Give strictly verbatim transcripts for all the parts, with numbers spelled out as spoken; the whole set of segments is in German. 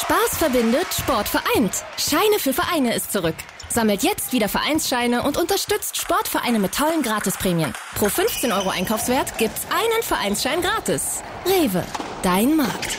Spaß verbindet, Sport vereint. Scheine für Vereine ist zurück. Sammelt jetzt wieder Vereinsscheine und unterstützt Sportvereine mit tollen Gratisprämien. Pro fünfzehn Euro Einkaufswert gibt's einen Vereinsschein gratis. Rewe, dein Markt.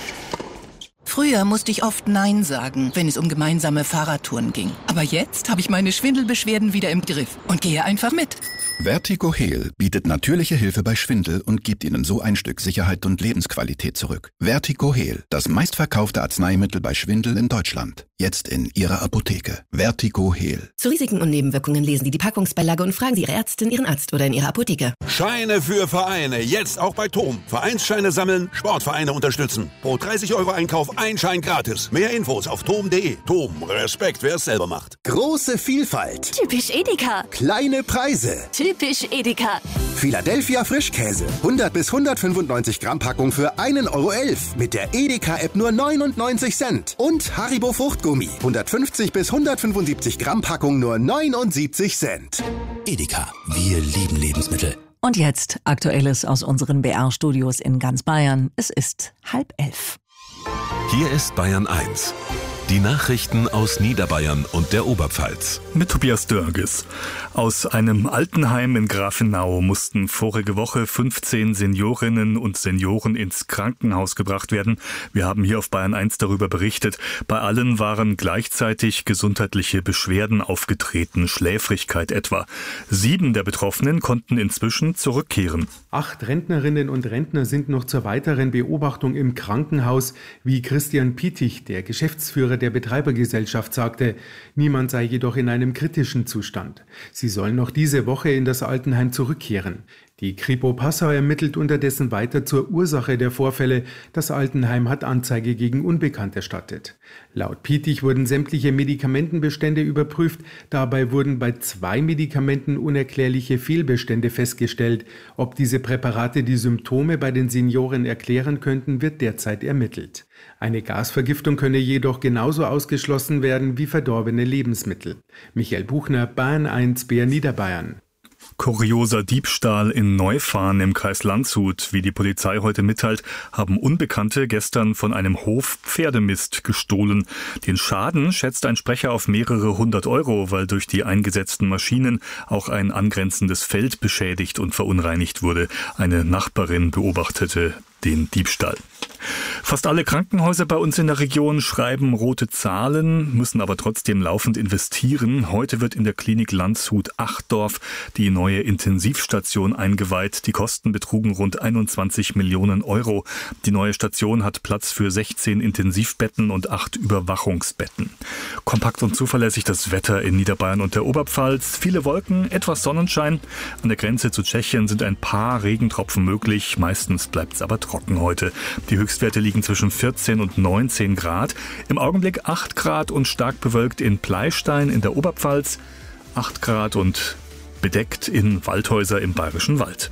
Früher musste ich oft Nein sagen, wenn es um gemeinsame Fahrradtouren ging. Aber jetzt habe ich meine Schwindelbeschwerden wieder im Griff und gehe einfach mit. Vertigo Heal bietet natürliche Hilfe bei Schwindel und gibt Ihnen so ein Stück Sicherheit und Lebensqualität zurück. Vertigo Heal, das meistverkaufte Arzneimittel bei Schwindel in Deutschland. Jetzt in Ihrer Apotheke. Vertigo Heal. Zu Risiken und Nebenwirkungen lesen Sie die Packungsbeilage und fragen Sie Ihre Ärztin, Ihren Arzt oder in Ihrer Apotheke. Scheine für Vereine, jetzt auch bei T O M. Vereinsscheine sammeln, Sportvereine unterstützen. Pro dreißig Euro Einkauf ein Schein gratis. Mehr Infos auf tom punkt de. T O M, Respekt, wer es selber macht. Große Vielfalt. Typisch Edeka. Kleine Preise. Typisch Edeka. Philadelphia Frischkäse. hundert bis hundertfünfundneunzig Gramm Packung für ein Euro elf. Mit der Edeka-App nur neunundneunzig Cent. Und Haribo Fruchtgummi. hundertfünfzig bis hundertfünfundsiebzig Gramm Packung nur neunundsiebzig Cent. Edeka. Wir lieben Lebensmittel. Und jetzt Aktuelles aus unseren B R-Studios in ganz Bayern. Es ist halb elf. Hier ist Bayern eins. Die Nachrichten aus Niederbayern und der Oberpfalz. Mit Tobias Dörges. Aus einem Altenheim in Grafenau mussten vorige Woche fünfzehn Seniorinnen und Senioren ins Krankenhaus gebracht werden. Wir haben hier auf Bayern eins darüber berichtet. Bei allen waren gleichzeitig gesundheitliche Beschwerden aufgetreten, Schläfrigkeit etwa. Sieben der Betroffenen konnten inzwischen zurückkehren. Acht Rentnerinnen und Rentner sind noch zur weiteren Beobachtung im Krankenhaus, wie Christian Pietich, der Geschäftsführer der Betreibergesellschaft, sagte. Niemand sei jedoch in einem kritischen Zustand. Sie sollen noch diese Woche in das Altenheim zurückkehren. Die Kripo Passau ermittelt unterdessen weiter zur Ursache der Vorfälle. Das Altenheim hat Anzeige gegen Unbekannt erstattet. Laut Pietich wurden sämtliche Medikamentenbestände überprüft. Dabei wurden bei zwei Medikamenten unerklärliche Fehlbestände festgestellt. Ob diese Präparate die Symptome bei den Senioren erklären könnten, wird derzeit ermittelt. Eine Gasvergiftung könne jedoch genauso ausgeschlossen werden wie verdorbene Lebensmittel. Michael Buchner, Bayern eins, B R Niederbayern. Kurioser Diebstahl in Neufahren im Kreis Landshut. Wie die Polizei heute mitteilt, haben Unbekannte gestern von einem Hof Pferdemist gestohlen. Den Schaden schätzt ein Sprecher auf mehrere hundert Euro, weil durch die eingesetzten Maschinen auch ein angrenzendes Feld beschädigt und verunreinigt wurde. Eine Nachbarin beobachtete den Diebstahl. Fast alle Krankenhäuser bei uns in der Region schreiben rote Zahlen, müssen aber trotzdem laufend investieren. Heute wird in der Klinik Landshut-Achdorf die neue Intensivstation eingeweiht. Die Kosten betrugen rund einundzwanzig Millionen Euro. Die neue Station hat Platz für sechzehn Intensivbetten und acht Überwachungsbetten. Kompakt und zuverlässig das Wetter in Niederbayern und der Oberpfalz. Viele Wolken, etwas Sonnenschein. An der Grenze zu Tschechien sind ein paar Regentropfen möglich. Meistens bleibt es aber trocken heute. Die Höchstwerte liegen zwischen vierzehn und neunzehn Grad. Im Augenblick acht Grad und stark bewölkt in Pleistein in der Oberpfalz. acht Grad und bedeckt in Waldhäuser im Bayerischen Wald.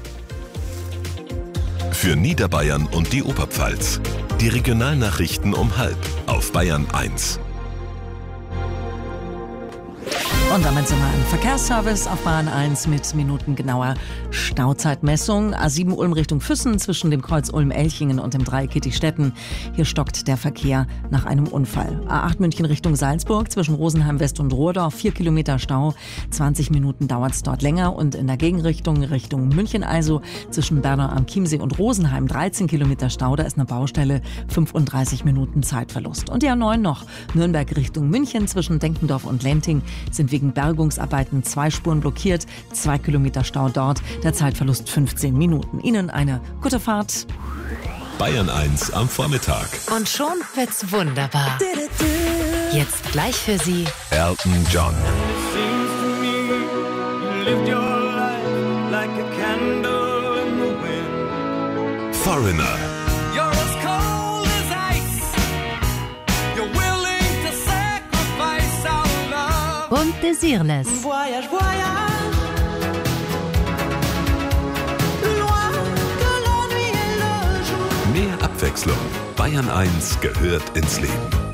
Für Niederbayern und die Oberpfalz. Die Regionalnachrichten um halb auf Bayern eins. Und damit sind wir im Verkehrsservice auf Bahn eins mit minutengenauer Stauzeitmessung. A sieben Ulm Richtung Füssen zwischen dem Kreuz Ulm-Elchingen und dem Dreieck Kittichstetten. Hier stockt der Verkehr nach einem Unfall. A acht München Richtung Salzburg zwischen Rosenheim West und Rohrdorf. Vier Kilometer Stau. zwanzig Minuten dauert es dort länger. Und in der Gegenrichtung Richtung München also zwischen Bernau am Chiemsee und Rosenheim dreizehn Kilometer Stau. Da ist eine Baustelle. fünfunddreißig Minuten Zeitverlust. Und die A neun noch. Nürnberg Richtung München zwischen Denkendorf und Lenting sind wegen Bergungsarbeiten zwei Spuren blockiert, zwei Kilometer Stau dort, der Zeitverlust fünfzehn Minuten. Ihnen eine gute Fahrt. Bayern eins am Vormittag. Und schon wird's wunderbar. Jetzt gleich für Sie Elton John. Foreigner. und Desireless. Voyage, voyage. Mehr Abwechslung. Bayern eins gehört ins Leben.